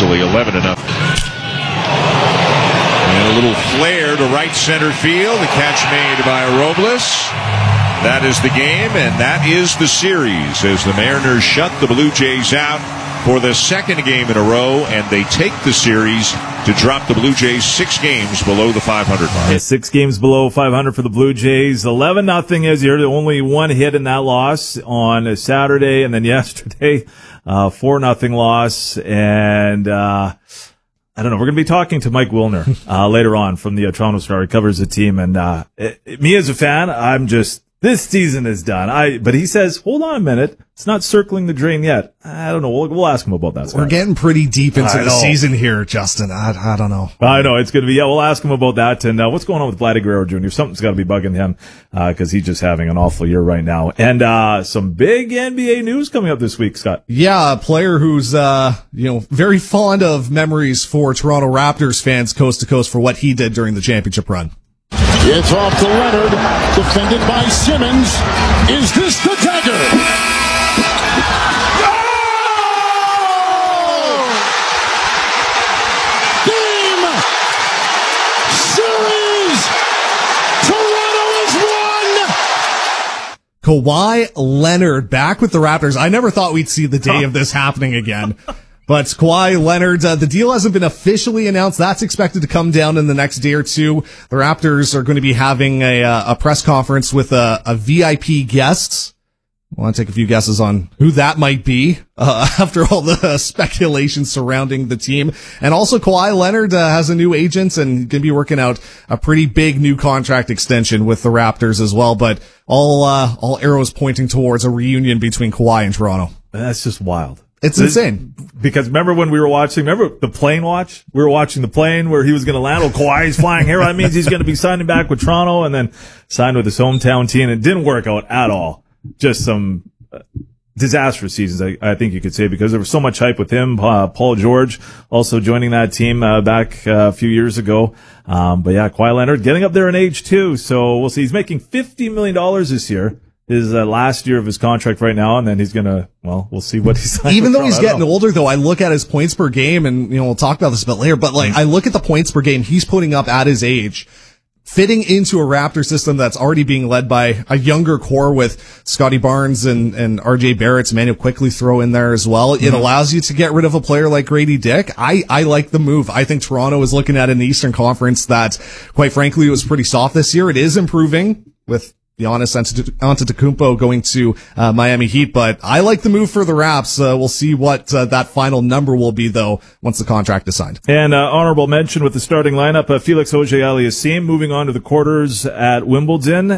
easily, 11-0. And a little flare to right center field. The catch made by Robles. That is the game, and that is the series as the Mariners shut the Blue Jays out for the second game in a row, and they take the series to drop the Blue Jays 6 games below the 500 mark. Yeah, 6 games below 500 for the Blue Jays. 11-0 is here. Only one hit in that loss on Saturday, and then yesterday, 4-0 loss. And I don't know. We're going to be talking to Mike Wilner later on from the Toronto Star. He covers the team, and me as a fan, I'm just. This season is done. But he says, hold on a minute. It's not circling the drain yet. I don't know. We'll ask him about that. We're getting pretty deep into the season here, Justin. I don't know. I know. It's going to be, we'll ask him about that. And what's going on with Vladdy Guerrero Jr.? Something's got to be bugging him because he's just having an awful year right now. And some big NBA news coming up this week, Scott. Yeah, a player who's very fond of memories for Toronto Raptors fans coast to coast for what he did during the championship run. It's off to Leonard, defended by Simmons. Is this the dagger? Game! Series! Toronto has won! Kawhi Leonard back with the Raptors. I never thought we'd see the day of this happening again. But Kawhi Leonard, the deal hasn't been officially announced. That's expected to come down in the next day or two. The Raptors are going to be having a press conference with a VIP guest. I want to take a few guesses on who that might be after all the speculation surrounding the team. And also Kawhi Leonard has a new agent and going to be working out a pretty big new contract extension with the Raptors as well. But all arrows pointing towards a reunion between Kawhi and Toronto. That's just wild. It's insane. Because remember when we were watching, the plane watch? We were watching the plane where he was going to land. Oh, Kawhi's flying here. That means he's going to be signing back with Toronto and then signed with his hometown team. It didn't work out at all. Just some disastrous seasons, I think you could say, because there was so much hype with him. Paul George also joining that team back a few years ago. But yeah, Kawhi Leonard getting up there in age too. So we'll see. He's making $50 million this year. His last year of his contract right now, and then he's gonna. Well, we'll see what he's. Even though he's getting older, though, I look at his points per game, and we'll talk about this a bit later. But I look at the points per game he's putting up at his age, fitting into a Raptor system that's already being led by a younger core with Scotty Barnes and RJ Barrett's Emmanuel quickly throw in there as well. Mm-hmm. It allows you to get rid of a player like Grady Dick. I like the move. I think Toronto is looking at an Eastern Conference that, quite frankly, was pretty soft this year. It is improving with Giannis Antetokounmpo going to Miami Heat, but I like the move for the Raps. We'll see what that final number will be, though, once the contract is signed. And honorable mention with the starting lineup, Felix Auger-Aliassime moving on to the quarters at Wimbledon,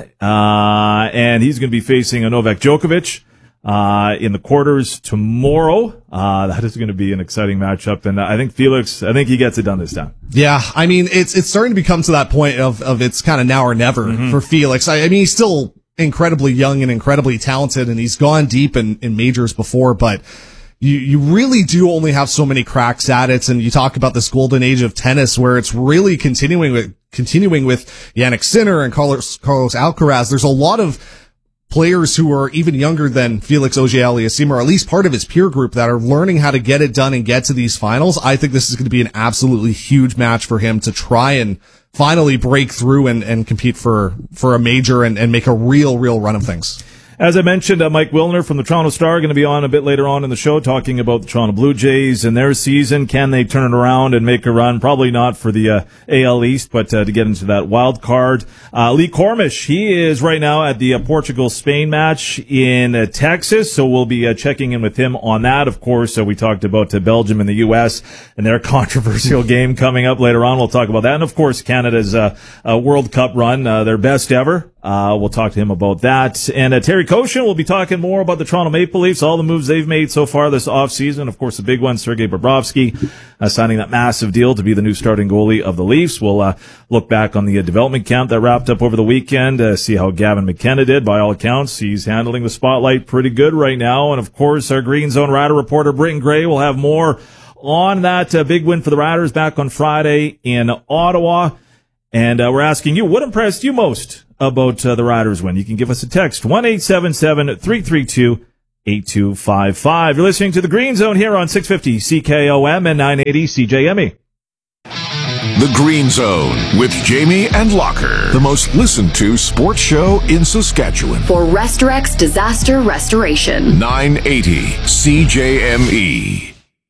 and he's going to be facing Novak Djokovic in the quarters tomorrow. That is going to be an exciting matchup, and I think he gets it done this time. Yeah, I mean, it's starting to become to that point of it's kind of now or never for Felix. I mean, he's still incredibly young and incredibly talented, and he's gone deep in majors before, but you really do only have so many cracks at it. And you talk about this golden age of tennis where it's really continuing with Jannik Sinner and Carlos Alcaraz. There's a lot of players who are even younger than Felix Auger-Aliassime, or at least part of his peer group, that are learning how to get it done and get to these finals. I think this is going to be an absolutely huge match for him to try and finally break through and compete for a major and make a real run of things. As I mentioned, Mike Wilner from the Toronto Star going to be on a bit later on in the show talking about the Toronto Blue Jays and their season. Can they turn it around and make a run? Probably not for the AL East, but to get into that wild card. Lee Cormish, he is right now at the Portugal-Spain match in Texas, so we'll be checking in with him on that. Of course, we talked about Belgium and the U.S. and their controversial game coming up later on. We'll talk about that. And, of course, Canada's World Cup run, their best ever. We'll talk to him about that. And Terry Koshin will be talking more about the Toronto Maple Leafs, all the moves they've made so far this offseason. Of course, the big one, Sergei Bobrovsky, signing that massive deal to be the new starting goalie of the Leafs. We'll look back on the development camp that wrapped up over the weekend, see how Gavin McKenna did. By all accounts, he's handling the spotlight pretty good right now. And, of course, our Green Zone Rider reporter, Britton Gray, will have more on that big win for the Riders back on Friday in Ottawa. And we're asking you, what impressed you most about the Riders win? You can give us a text, 1-877-332-8800. 8255. You're listening to the Green Zone here on 650 CKOM and 980 CJME. The Green Zone with Jamie and Locker, the most listened to sports show in Saskatchewan. For Restorex Disaster Restoration. 980 CJME.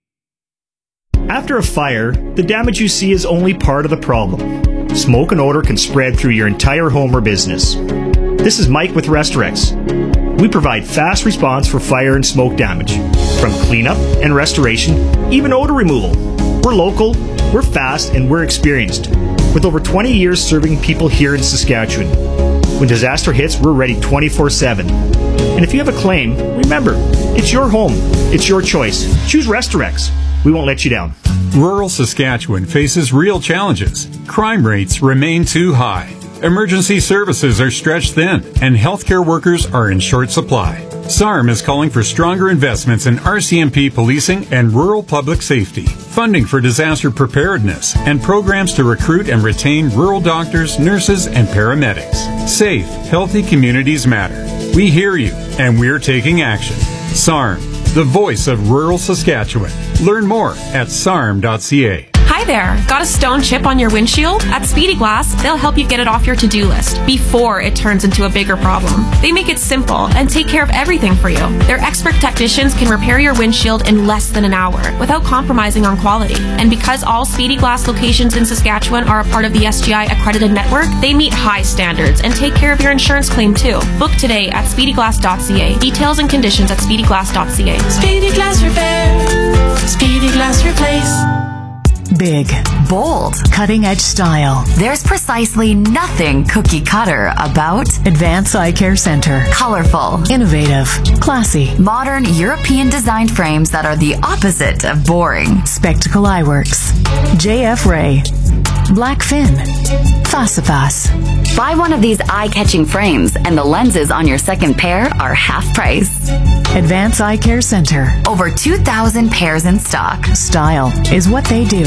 After a fire, the damage you see is only part of the problem. Smoke and odor can spread through your entire home or business. This is Mike with Restorex. We provide fast response for fire and smoke damage, from cleanup and restoration, even odor removal. We're local, we're fast, and we're experienced, with over 20 years serving people here in Saskatchewan. When disaster hits, we're ready 24/7. And if you have a claim, remember, it's your home, it's your choice. Choose Restorex. We won't let you down. Rural Saskatchewan faces real challenges. Crime rates remain too high. Emergency services are stretched thin, and healthcare workers are in short supply. SARM is calling for stronger investments in RCMP policing and rural public safety, funding for disaster preparedness, and programs to recruit and retain rural doctors, nurses, and paramedics. Safe, healthy communities matter. We hear you, and we're taking action. SARM, the voice of rural Saskatchewan. Learn more at sarm.ca. Hi there. Got a stone chip on your windshield? At Speedy Glass, they'll help you get it off your to-do list before it turns into a bigger problem. They make it simple and take care of everything for you. Their expert technicians can repair your windshield in less than an hour without compromising on quality. And because all Speedy Glass locations in Saskatchewan are a part of the SGI accredited network, they meet high standards and take care of your insurance claim too. Book today at speedyglass.ca. Details and conditions at speedyglass.ca. Speedy Glass Repair. Speedy Glass Replace. Big, bold, cutting-edge style. There's precisely nothing cookie cutter about Advance Eye Care Center. colorful, Innovative, classy. modern European designed frames that are the opposite of boring. Spectacle Eyeworks. JF Ray. Blackfin. Fasifas. Buy one of these eye-catching frames and the lenses on your second pair are half price. Advance Eye Care Center. Over 2,000 pairs in stock. Style is what they do.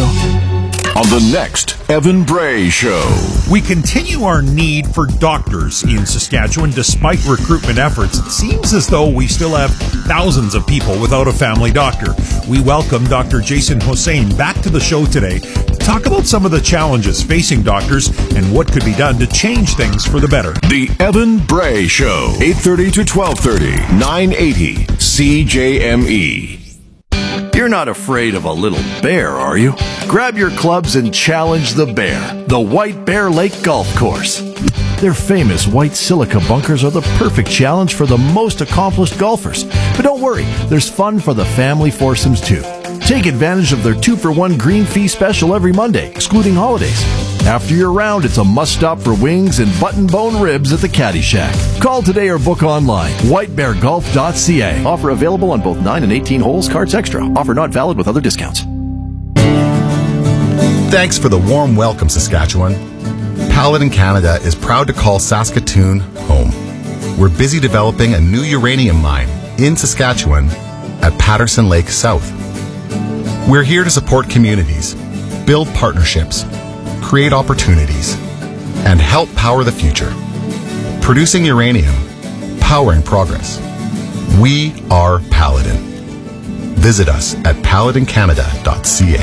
On the next Evan Bray Show. We continue our need for doctors in Saskatchewan despite recruitment efforts. It seems as though we still have thousands of people without a family doctor. We welcome Dr. Jason Hossein back to the show today to talk about some of the challenges facing doctors and what could be done to change things for the better. The Evan Bray Show. 8:30 to 12:30. 980 CJME. You're not afraid of a little bear, are you? Grab your clubs and challenge the bear, the White Bear Lake Golf Course. Their famous white silica bunkers are the perfect challenge for the most accomplished golfers. But don't worry, there's fun for the family foursomes too. Take advantage of their 2-for-1 green fee special every Monday, excluding holidays. After your round, it's a must-stop for wings and button-bone ribs at the Caddy Shack. Call today or book online. whitebeargolf.ca. Offer available on both 9 and 18 holes, cards extra. Offer not valid with other discounts. Thanks for the warm welcome, Saskatchewan. Paladin Canada is proud to call Saskatoon home. We're busy developing a new uranium mine in Saskatchewan at Patterson Lake South. We're here to support communities, build partnerships, create opportunities, and help power the future. Producing uranium, powering progress. We are Paladin. Visit us at paladincanada.ca.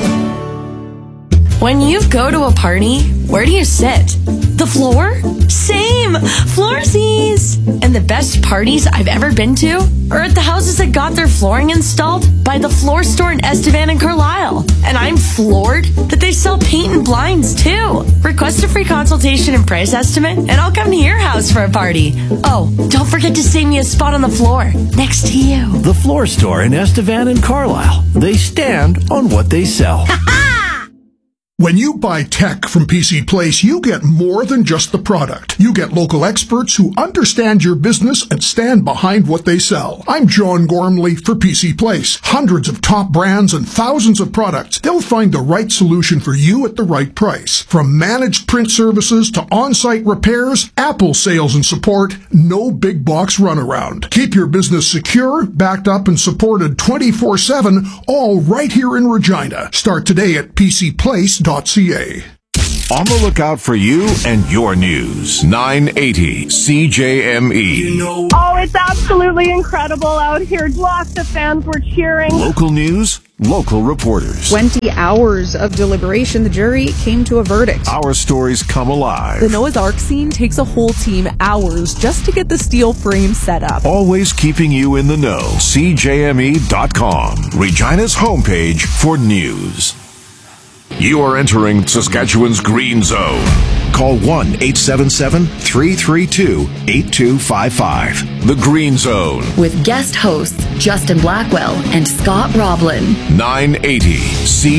When you go to a party, where do you sit? The floor? Same! Floorsies! And the best parties I've ever been to are at the houses that got their flooring installed by the Floor Store in Estevan and Carlisle. And I'm floored that they sell paint and blinds too. Request a free consultation and price estimate, and I'll come to your house for a party. Oh, don't forget to save me a spot on the floor next to you. The Floor Store in Estevan and Carlisle. They stand on what they sell. When you buy tech from PC Place, you get more than just the product. You get local experts who understand your business and stand behind what they sell. I'm John Gormley for PC Place. Hundreds of top brands and thousands of products. They'll find the right solution for you at the right price. From managed print services to on-site repairs, Apple sales and support, no big box runaround. Keep your business secure, backed up and supported 24/7, all right here in Regina. Start today at PCPlace.ca. On the lookout for you and your news. 980 CJME. Oh, it's absolutely incredible out here. Lots of fans were cheering. Local news, local reporters. 20 hours of deliberation, the jury came to a verdict. Our stories come alive. The Noah's Ark scene takes a whole team hours just to get the steel frame set up. Always keeping you in the know. CJME.com, Regina's homepage for news. You are entering Saskatchewan's Green Zone. Call 1-877-332-8255. The Green Zone. With guest hosts Justin Blackwell and Scott Roblin. 980 C.